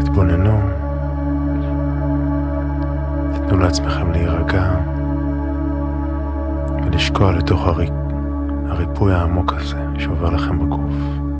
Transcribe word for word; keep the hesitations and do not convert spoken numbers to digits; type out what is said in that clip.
תתבוננו, תתנו לעצמכם להירגע ולשקוע לתוך הריפוי העמוק הזה שעובר לכם בגוף.